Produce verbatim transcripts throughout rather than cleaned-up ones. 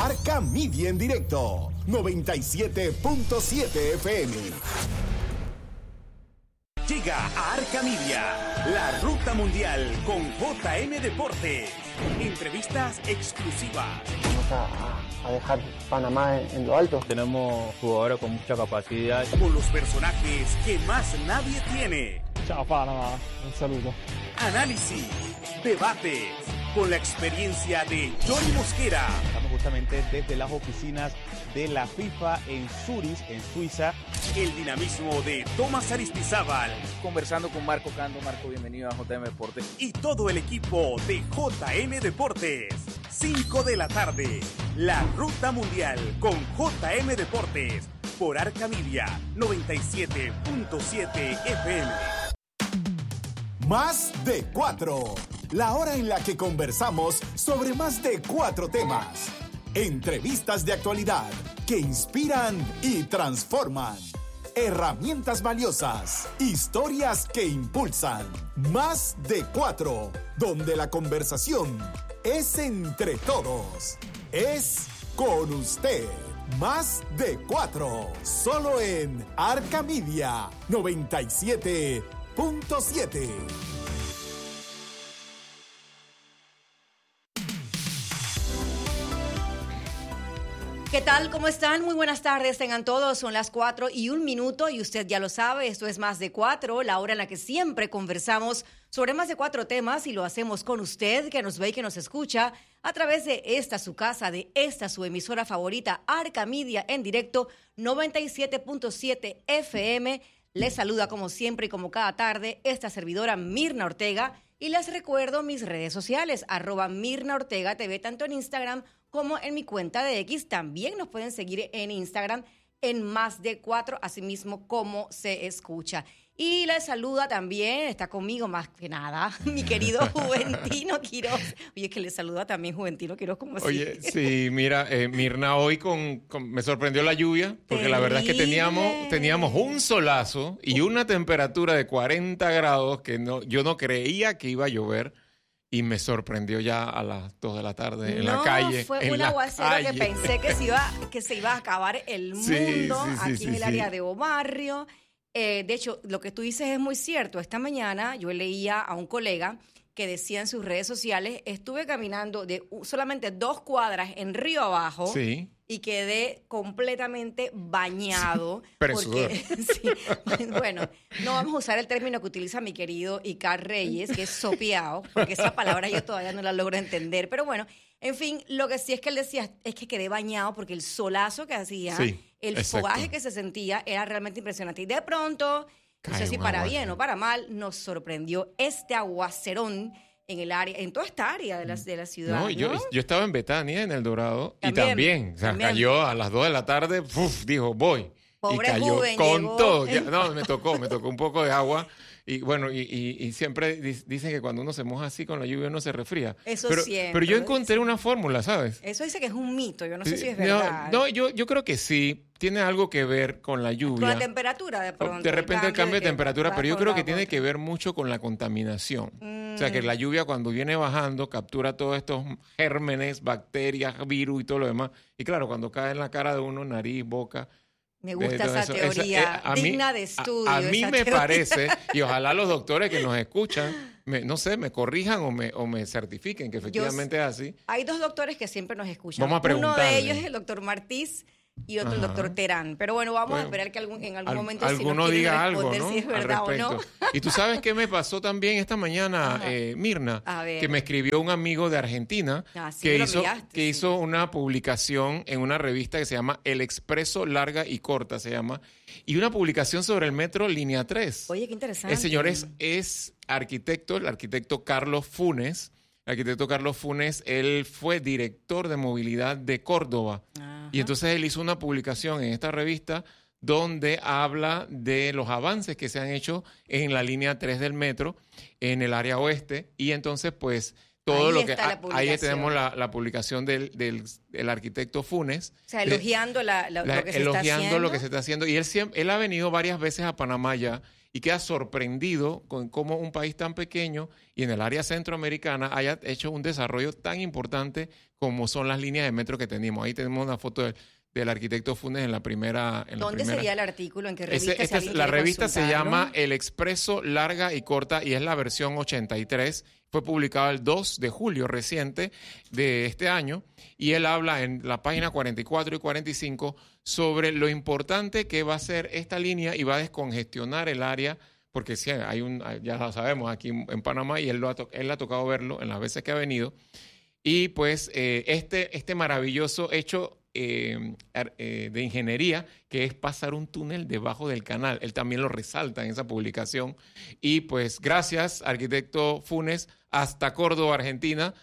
Arca Media en directo, noventa y siete punto siete F M. Llega a Arca Media, la ruta mundial con J M Deportes. Entrevistas exclusivas. Vamos a, a dejar Panamá en, en lo alto. Tenemos jugadores con mucha capacidad. Con los personajes que más nadie tiene. Chao Panamá, un saludo. Análisis, debates, con la experiencia de Johnny Mosquera. Estamos justamente desde las oficinas de la FIFA en Zurich, en Suiza. El dinamismo de Tomás Aristizábal. Conversando con Marco Cando. Marco, bienvenido a J M Deportes. Y todo el equipo de J M Deportes. cinco de la tarde. La Ruta Mundial con J M Deportes. Por Arca Media, noventa y siete punto siete F M. Más de cuatro. La hora en la que conversamos sobre más de cuatro temas. Entrevistas de actualidad que inspiran y transforman. Herramientas valiosas. Historias que impulsan. Más de cuatro. Donde la conversación es entre todos. Es con usted. Más de cuatro. Solo en Arca Media noventa y siete punto siete. ¿Qué tal? ¿Cómo están? Muy buenas tardes, tengan todos. Son las cuatro y un minuto y usted ya lo sabe, esto es Más de Cuatro, la hora en la que siempre conversamos sobre más de cuatro temas y lo hacemos con usted, que nos ve y que nos escucha a través de esta su casa, de esta su emisora favorita, Arca Media en directo, noventa y siete punto siete F M. Les saluda como siempre y como cada tarde esta servidora Mirna Ortega y les recuerdo mis redes sociales, arroba Mirna Ortega T V, tanto en Instagram como en mi cuenta de X. También nos pueden seguir en Instagram en Más de Cuatro, así mismo como se escucha. Y les saluda también, está conmigo más que nada, mi querido Juventino Quiroz. Oye, que le saluda también Juventino Quiroz, como así. Oye, sí, mira, eh, Mirna, hoy con, con, me sorprendió la lluvia, porque Terrible. La verdad es que teníamos, teníamos un solazo y una temperatura de cuarenta grados que no, yo no creía que iba a llover. Y me sorprendió ya a las dos de la tarde en no, la calle. No, fue un aguacero calle. que pensé que se, iba, que se iba a acabar el mundo sí, sí, aquí sí, en el sí, área sí. de Obarrio. Eh, de hecho, lo que tú dices es muy cierto. Esta mañana yo leía a un colega que decía en sus redes sociales, estuve caminando de solamente dos cuadras en Río Abajo sí. y quedé completamente bañado. Sí, pero porque, sí, bueno, no vamos a usar el término que utiliza mi querido Icar Reyes, que es sopeado, porque esa palabra yo todavía no la logro entender. Pero bueno, en fin, lo que sí es que él decía es que quedé bañado porque el solazo que hacía, sí, el exacto. fogaje que se sentía era realmente impresionante. Y de pronto, no sé si para bien o para mal, nos sorprendió este aguacerón en el área, en toda esta área de la, de la ciudad. No, ¿no? Yo, yo estaba en Betania, en El Dorado, también, y también, o sea, también. cayó a las dos de la tarde, uf, dijo, voy. Pobre y cayó joven, con llegó. todo. Ya, no, me tocó, me tocó un poco de agua. Y bueno, y, y, y siempre dicen que cuando uno se moja así con la lluvia uno se resfría. Eso pero, siempre. Pero yo encontré una fórmula, ¿sabes? Eso dice que es un mito, yo no sé si es no, verdad. No, yo, yo creo que sí, tiene algo que ver con la lluvia. Con la temperatura, de pronto. De repente el cambio de, de temperatura, pero yo creo que tiene otra. que ver mucho con la contaminación. Mm. O sea, que la lluvia cuando viene bajando captura todos estos gérmenes, bacterias, virus y todo lo demás. Y claro, cuando cae en la cara de uno, nariz, boca... Me gusta de, de esa eso. teoría, esa, eh, digna mí, de estudio. A, a mí me teoría. parece, y ojalá los doctores que nos escuchan, me, no sé, me corrijan o me, o me certifiquen que efectivamente Yo, es así. Hay dos doctores que siempre nos escuchan. Vamos a preguntarle. Uno de ellos es el doctor Martís y otro Ajá. el doctor Terán. Pero bueno, vamos bueno, a esperar que algún, en algún al, momento alguno si diga algo, ¿no? si es verdad o no. Y tú sabes qué me pasó también esta mañana, eh, Mirna, que me escribió un amigo de Argentina ah, sí, que, hizo, enviaste, que sí. hizo una publicación en una revista que se llama El Expreso Larga y Corta, se llama, y una publicación sobre el metro Línea tres. Oye, qué interesante. El señor es, es arquitecto, el arquitecto Carlos Funes. El arquitecto Carlos Funes, él fue director de movilidad de Córdoba. Ajá. Y entonces él hizo una publicación en esta revista donde habla de los avances que se han hecho en la línea tres del metro en el área oeste. Y entonces, pues, todo ahí lo que está la ahí publicación. tenemos la, la publicación del, del, del arquitecto Funes. O sea, elogiando la, la, la, lo que se elogiando está haciendo. lo que se está haciendo. Y él, siempre, él ha venido varias veces a Panamá ya y queda sorprendido con cómo un país tan pequeño y en el área centroamericana haya hecho un desarrollo tan importante como son las líneas de metro que tenemos. Ahí tenemos una foto del, del arquitecto Funes en la primera. En ¿Dónde la primera. sería el artículo? ¿En qué revista? Ese, si es, la revista se consultarlo? llama El Expreso Larga y Corta y es la versión ochenta y tres. Fue publicado el dos de julio reciente de este año y él habla en la página cuarenta y cuatro y cuarenta y cinco sobre lo importante que va a ser esta línea y va a descongestionar el área, porque sí, hay un, ya lo sabemos aquí en Panamá y él, lo ha, to- él ha tocado verlo en las veces que ha venido. Y pues eh, este, este maravilloso hecho eh, eh, de ingeniería, que es pasar un túnel debajo del canal. Él también lo resalta en esa publicación. Y pues gracias, arquitecto Funes, hasta Córdoba, Argentina,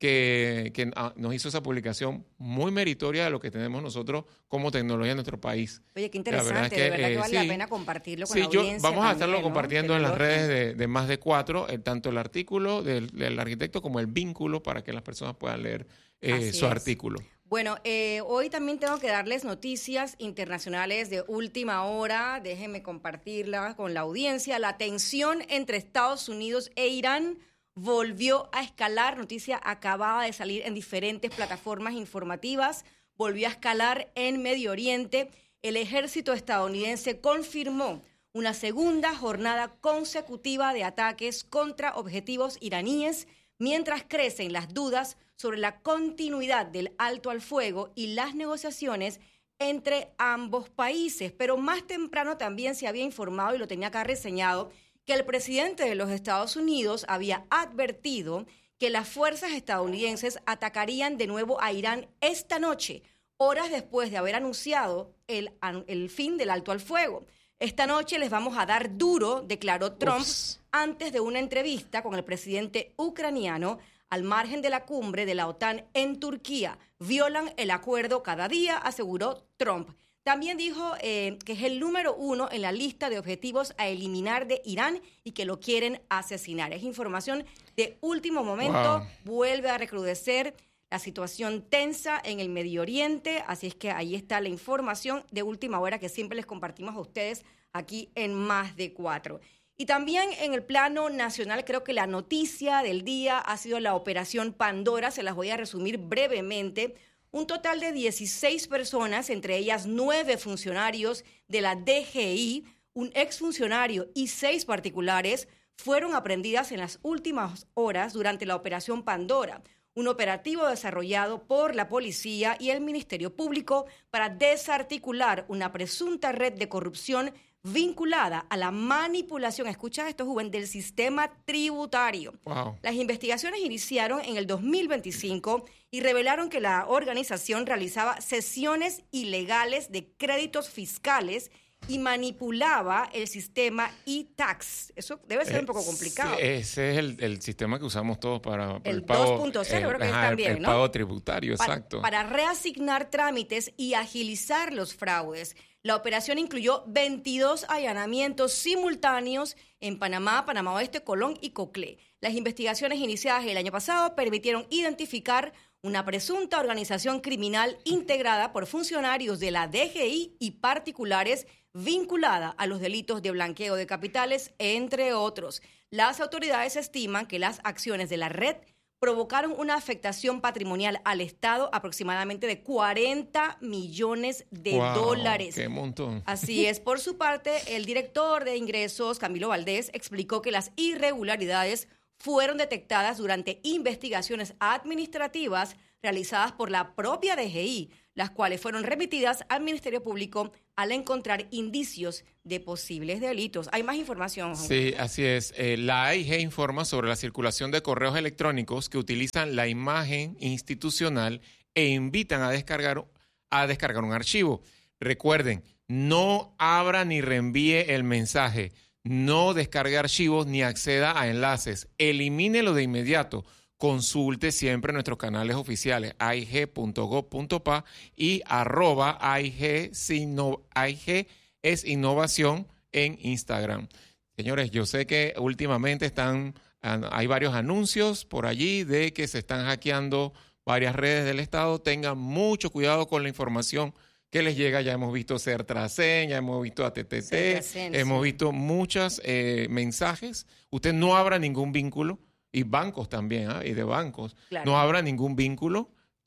que, que ah, nos hizo esa publicación muy meritoria de lo que tenemos nosotros como tecnología en nuestro país. Oye, qué La verdad interesante. es que, de verdad que eh, vale sí. la pena compartirlo con Sí, la yo, audiencia vamos a también, estarlo ¿no? compartiendo Que en lo las redes elogien. de, de más de cuatro, eh, tanto el artículo del, del arquitecto como el vínculo para que las personas puedan leer eh, Así su es. artículo. Bueno, eh, hoy también tengo que darles noticias internacionales de última hora. Déjenme compartirlas con la audiencia. La tensión entre Estados Unidos e Irán volvió a escalar. Noticia acababa de salir en diferentes plataformas informativas. Volvió a escalar en Medio Oriente. El ejército estadounidense confirmó una segunda jornada consecutiva de ataques contra objetivos iraníes, mientras crecen las dudas sobre la continuidad del alto al fuego y las negociaciones entre ambos países. Pero más temprano también se había informado, y lo tenía acá reseñado, que el presidente de los Estados Unidos había advertido que las fuerzas estadounidenses atacarían de nuevo a Irán esta noche, horas después de haber anunciado el, el fin del alto al fuego. Esta noche les vamos a dar duro, declaró Trump Ups. antes de una entrevista con el presidente ucraniano al margen de la cumbre de la OTAN en Turquía. Violan el acuerdo cada día, aseguró Trump. También dijo eh, que es el número uno en la lista de objetivos a eliminar de Irán y que lo quieren asesinar. Es información de último momento. Wow. Vuelve a recrudecer la situación tensa en el Medio Oriente. Así es que ahí está la información de última hora que siempre les compartimos a ustedes aquí en Más de Cuatro. Y también en el plano nacional, creo que la noticia del día ha sido la Operación Pandora. Se las voy a resumir brevemente. Un total de dieciséis personas, entre ellas nueve funcionarios de la D G I, un exfuncionario y seis particulares, fueron aprehendidas en las últimas horas durante la Operación Pandora, un operativo desarrollado por la policía y el Ministerio Público para desarticular una presunta red de corrupción vinculada a la manipulación, escucha esto, Juven, del sistema tributario. Wow. Las investigaciones iniciaron en el dos mil veinticinco y revelaron que la organización realizaba sesiones ilegales de créditos fiscales y manipulaba el sistema e-tax. Eso debe ser un poco complicado. Sí, ese es el, el sistema que usamos todos para, para el, el pago. dos punto cero, el, creo que ajá, también, el ¿no? pago tributario, Para, exacto. para reasignar trámites y agilizar los fraudes. La operación incluyó veintidós allanamientos simultáneos en Panamá, Panamá Oeste, Colón y Coclé. Las investigaciones iniciadas el año pasado permitieron identificar una presunta organización criminal integrada por funcionarios de la D G I y particulares vinculada a los delitos de blanqueo de capitales, entre otros. Las autoridades estiman que las acciones de la red provocaron una afectación patrimonial al Estado aproximadamente de cuarenta millones de Wow, dólares. ¡Qué montón! Así es. Por su parte, el director de ingresos, Camilo Valdés, explicó que las irregularidades fueron detectadas durante investigaciones administrativas realizadas por la propia D G I, las cuales fueron remitidas al Ministerio Público al encontrar indicios de posibles delitos. Hay más información. Sí, así es. Eh, la A I G informa sobre la circulación de correos electrónicos que utilizan la imagen institucional e invitan a descargar, a descargar un archivo. Recuerden, no abra ni reenvíe el mensaje, no descargue archivos ni acceda a enlaces. Elimínelo de inmediato. Consulte siempre nuestros canales oficiales a i g punto gov punto p a y arroba A I G, A I G es innovación en Instagram. Señores, yo sé que últimamente están hay varios anuncios por allí de que se están hackeando varias redes del Estado. Tengan mucho cuidado con la información que les llega. Ya hemos visto Sertracen, ya hemos visto A T T T, Sertracen, hemos sí. visto muchos eh, mensajes. Usted no abra ningún vínculo, y bancos también, ¿eh? y de bancos, claro. no abra ningún vínculo.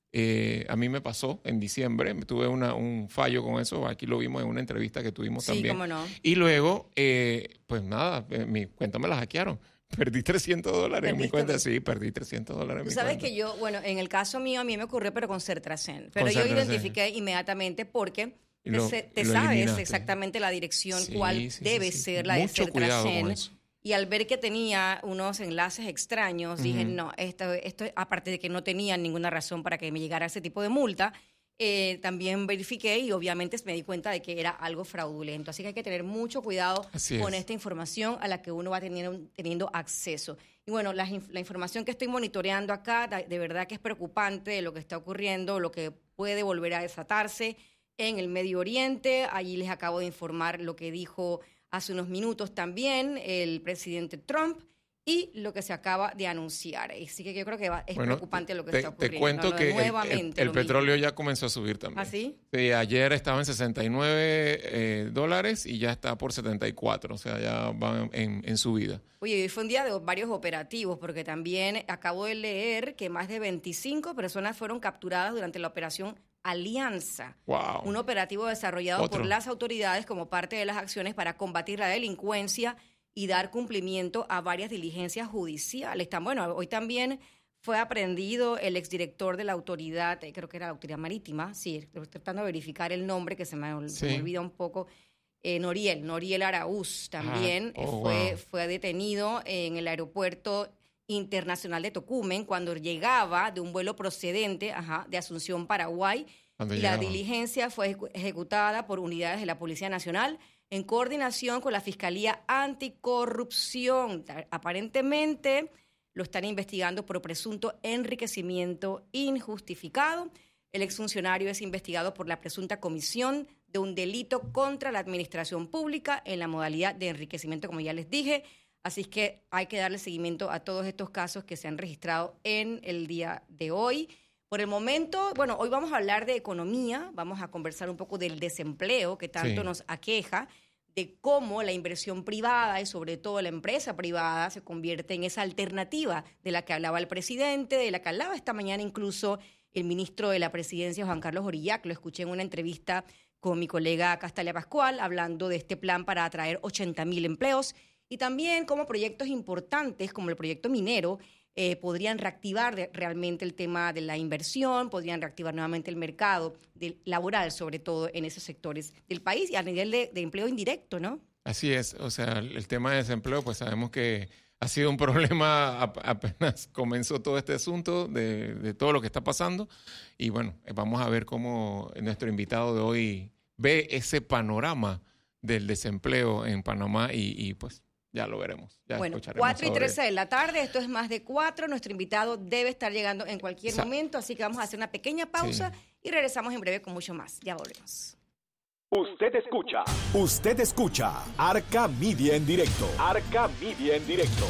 Eh, a mí me pasó en diciembre, tuve una, un fallo con eso, aquí lo vimos en una entrevista que tuvimos sí, también. Cómo no. Y luego, eh, pues nada, eh, mi cuenta me la hackearon. Perdí trescientos dólares en mi cuenta. Sí, perdí trescientos dólares en mi cuenta. Tú sabes que yo, bueno, en el caso mío, a mí me ocurrió, pero con Sertracen. Pero con yo Sertracen. identifiqué inmediatamente porque lo, te, te sabes eliminaste. exactamente la dirección, sí, cuál sí, debe sí, sí. ser la Mucho de Sertracen. Y al ver que tenía unos enlaces extraños, uh-huh. dije, no, esto, esto, aparte de que no tenía ninguna razón para que me llegara ese tipo de multa, eh, también verifiqué y obviamente me di cuenta de que era algo fraudulento. Así que hay que tener mucho cuidado Así con es. esta información a la que uno va teniendo, teniendo acceso. Y bueno, la, la información que estoy monitoreando acá, de verdad que es preocupante de lo que está ocurriendo, lo que puede volver a desatarse en el Medio Oriente. Allí les acabo de informar lo que dijo hace unos minutos también el presidente Trump y lo que se acaba de anunciar. Así que yo creo que va, es bueno, preocupante lo que te, está ocurriendo. Te cuento ¿no? que el, Nuevamente el, el petróleo ya comenzó a subir también. ¿Ah, sí? Sí, ayer estaba en sesenta y nueve eh, dólares y ya está por setenta y cuatro, o sea, ya van en, en subida. Oye, hoy fue un día de varios operativos, porque también acabo de leer que más de veinticinco personas fueron capturadas durante la operación Alianza, wow. un operativo desarrollado Otro. por las autoridades como parte de las acciones para combatir la delincuencia y dar cumplimiento a varias diligencias judiciales. Tan, bueno, hoy también fue aprehendido el exdirector de la autoridad, creo que era la autoridad marítima, sí, estoy tratando de verificar el nombre que se me, sí. se me olvida un poco, eh, Noriel, Noriel Araúz también ah, oh, fue, wow. fue detenido en el aeropuerto internacional de Tocumen cuando llegaba de un vuelo procedente ajá, de Asunción, Paraguay. Y la diligencia fue ejecutada por unidades de la Policía Nacional en coordinación con la Fiscalía Anticorrupción. Aparentemente lo están investigando por presunto enriquecimiento injustificado. El exfuncionario es investigado por la presunta comisión de un delito contra la administración pública en la modalidad de enriquecimiento, como ya les dije. Así que hay que darle seguimiento a todos estos casos que se han registrado en el día de hoy. Por el momento, bueno, hoy vamos a hablar de economía, vamos a conversar un poco del desempleo que tanto sí. nos aqueja, de cómo la inversión privada y sobre todo la empresa privada se convierte en esa alternativa de la que hablaba el presidente, de la que hablaba esta mañana incluso el ministro de la Presidencia, Juan Carlos Orillac. Lo escuché en una entrevista con mi colega Castalia Pascual, hablando de este plan para atraer ochenta mil empleos. Y también como proyectos importantes, como el proyecto minero, eh, podrían reactivar de, realmente el tema de la inversión, podrían reactivar nuevamente el mercado de, laboral, sobre todo en esos sectores del país y a nivel de, de empleo indirecto, ¿no? Así es, o sea, el tema de desempleo, pues sabemos que ha sido un problema apenas comenzó todo este asunto de, de todo lo que está pasando. Y bueno, vamos a ver cómo nuestro invitado de hoy ve ese panorama del desempleo en Panamá y, y pues ya lo veremos. Ya bueno, cuatro y trece de la tarde, esto es más de cuatro. Nuestro invitado debe estar llegando en cualquier Sa- momento, así que vamos a hacer una pequeña pausa sí. y regresamos en breve con mucho más. Ya volvemos. Usted escucha. Usted escucha Arca Media en directo. Arca Media en directo.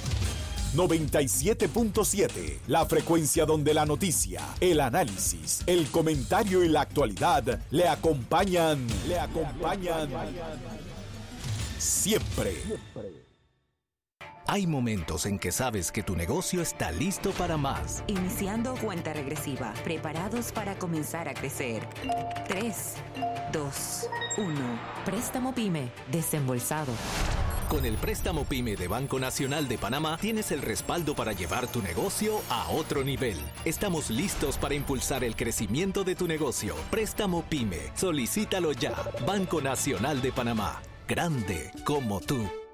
noventa y siete punto siete, la frecuencia donde la noticia, el análisis, el comentario y la actualidad le acompañan, le acompañan siempre. Hay momentos en que sabes que tu negocio está listo para más. Iniciando cuenta regresiva, preparados para comenzar a crecer. tres, dos, uno. Préstamo PYME, desembolsado. Con el préstamo PYME de Banco Nacional de Panamá tienes el respaldo para llevar tu negocio a otro nivel. Estamos listos para impulsar el crecimiento de tu negocio. Préstamo PYME. Solicítalo ya. Banco Nacional de Panamá. Grande como tú.